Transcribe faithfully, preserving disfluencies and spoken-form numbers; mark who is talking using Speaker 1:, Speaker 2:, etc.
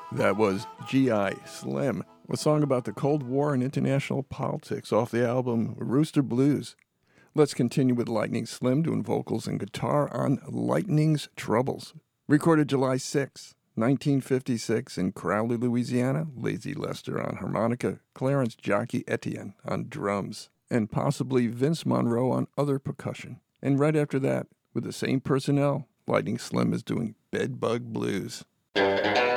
Speaker 1: That was G I Slim, a song about the Cold War and international politics off the album Rooster Blues. Let's continue with Lightning Slim doing vocals and guitar on Lightning's Troubles. Recorded July sixth, nineteen fifty-six in Crowley, Louisiana. Lazy Lester on harmonica, Clarence Jockey Etienne on drums, and possibly Vince Monroe on other percussion. And right after that, with the same personnel, Lightning Slim is doing Bedbug Blues.